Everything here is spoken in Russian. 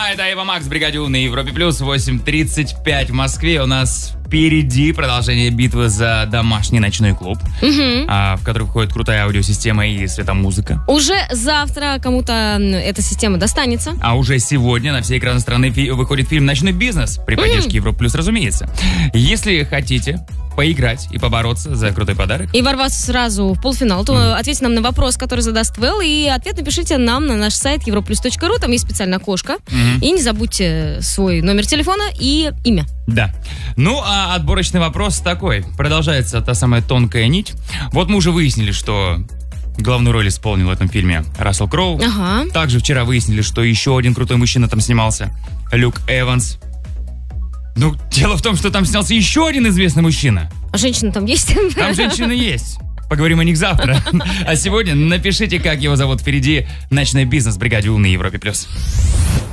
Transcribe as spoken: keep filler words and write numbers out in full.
это Эва Макс, Бригадю на Европе Плюс, восемь тридцать пять в Москве. У нас впереди продолжение битвы за домашний ночной клуб, Угу. а, в который входит крутая аудиосистема и светомузыка. Уже завтра кому-то эта система достанется. А уже сегодня на все экраны страны фи- выходит фильм «Ночной бизнес» при поддержке Европы Плюс, разумеется. Если хотите поиграть и побороться за крутой подарок, И ворваться сразу в полуфинал, то Мгм. ответьте нам на вопрос, который задаст Вэл, и ответ напишите нам на наш сайт европлюс точка ру, там есть специальное окошко. Мгм. И не забудьте свой номер телефона и имя. да. Ну, а отборочный вопрос такой. Продолжается та самая тонкая нить. Вот мы уже выяснили, что главную роль исполнил в этом фильме Рассел Кроу. Ага. Также вчера выяснили, что еще один крутой мужчина там снимался. Люк Эванс. Ну, дело в том, что там снялся еще один известный мужчина. А женщина там есть? Там женщины есть. Поговорим о них завтра. А сегодня напишите, как его зовут. Впереди «Ночной бизнес» в Бригаде У на Европе+. плюс.